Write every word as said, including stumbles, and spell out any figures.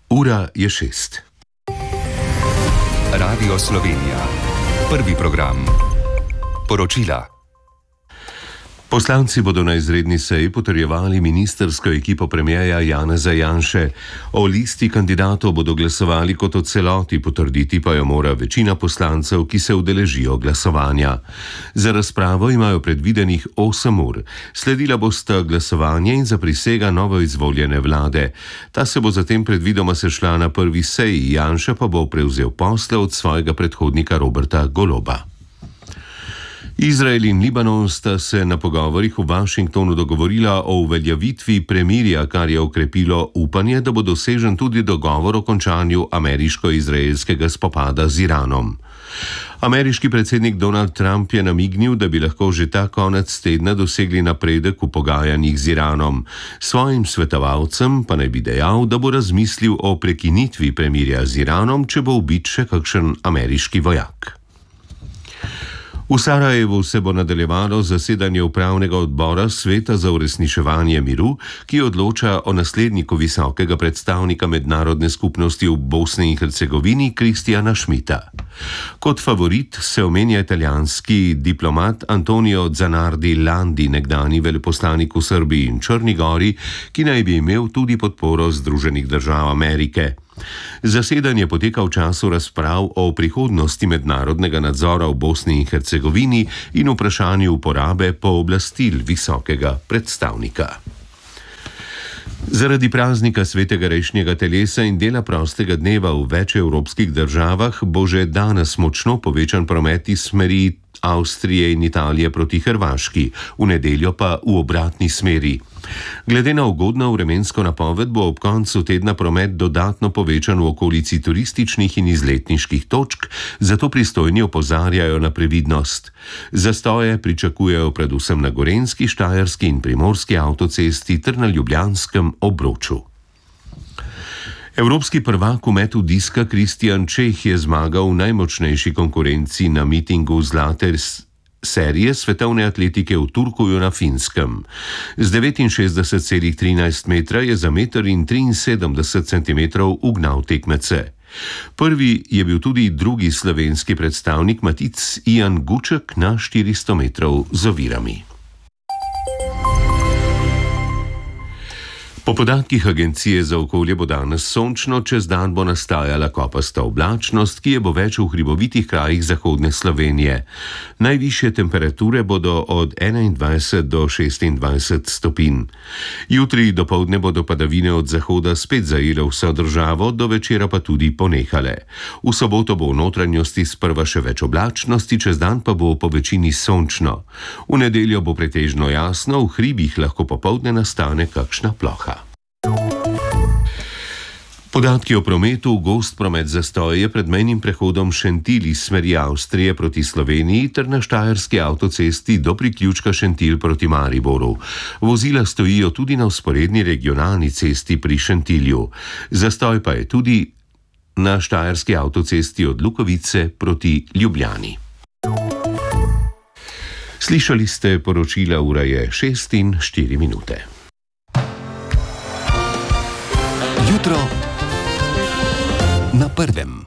Ura je šest. Radio Slovenija. Prvi program. Poročila. Poslanci bodo na izredni seji potrjevali ministrsko ekipo premierja Janeza Janše. O listi kandidatov bodo glasovali kot o celoti, potrditi pa jo mora večina poslancev, ki se udeležijo glasovanja. Za razpravo imajo predvidenih osem ur. Sledila bosta glasovanje in zaprisega novoizvoljene vlade. Ta se bo zatem predvidoma sešla na prvi seji, Janša pa bo prevzel posle od svojega predhodnika Roberta Goloba. Izrael in Libanon sta se na pogovorih v Washingtonu dogovorila o uveljavitvi premirja, kar je okrepilo upanje, da bo dosežen tudi dogovor o končanju ameriško-izraelskega spopada z Iranom. Ameriški predsednik Donald Trump je namignil, da bi lahko že ta konec tedna dosegli napredek v pogajanjih z Iranom. Svojim svetovalcem pa naj bi dejal, da bo razmislil o prekinitvi premirja z Iranom, če bo ubit še kakšen ameriški vojak. V Sarajevu se bo nadaljevalo zasedanje upravnega odbora Sveta za uresničevanje miru, ki odloča o nasledniku visokega predstavnika mednarodne skupnosti v Bosni in Hercegovini Kristijana Schmidta. Kot favorit se omenja italijanski diplomat Antonio Zanardi Landi, nekdanji veleposlanik v Srbiji in Črni gori, ki naj bi imel tudi podporo Združenih držav Amerike. Zasedanje poteka v času razprav o prihodnosti mednarodnega nadzora v Bosni in Hercegovini in vprašanju uporabe pooblastil visokega predstavnika. Zaradi praznika svetega rešnjega telesa in dela prostega dneva v več evropskih državah bo že danes močno povečan promet iz smeri Avstrije in Italije proti Hrvaški, v nedeljo pa v obratni smeri. Glede na ugodno vremensko napoved bo ob koncu tedna promet dodatno povečan v okolici turističnih in izletniških točk, zato pristojni opozarjajo na previdnost. Zastoje pričakujejo predvsem na Gorenjski, Štajerski in Primorski avtocesti ter na Ljubljanskem obroču. Evropski prvak v metu diska Kristjan Čeh je zmagal v najmočnejši konkurenci na mitingu zlate serije svetovne atletike v Turkuju na Finskem. Z devetinšestdeset celih trinajst metra je za meter in triinsedemdeset centimetrov ugnal tekmece. Prvi je bil tudi drugi slovenski predstavnik Matic Ijan Guček na štiristo metrov z ovirami. Po podatkih Agencije za okolje bo danes sončno, čez dan bo nastajala kopasta oblačnost, ki je bo več v hribovitih krajih zahodne Slovenije. Najvišje temperature bodo od enaindvajset do šestindvajset stopinj. Jutri dopoldne bodo padavine od zahoda spet zajele vso državo, do večera pa tudi ponehale. V soboto bo v notranjosti sprva še več oblačnosti, čez dan pa bo po večini sončno. V nedeljo bo pretežno jasno, v hribih lahko popoldne nastane kakšna ploha. Podatki o prometu: gost promet zastoj je pred mejnim prehodom Šentilj iz smeri Avstrije proti Sloveniji ter na Štajerski avtocesti do priključka Šentilj proti Mariboru. Vozila stojijo tudi na vzporedni regionalni cesti pri Šentilju. Zastoj pa je tudi na Štajerski avtocesti od Lukovice proti Ljubljani. Slišali ste poročila, ura je šest in štiri minute. Jutro na prvem.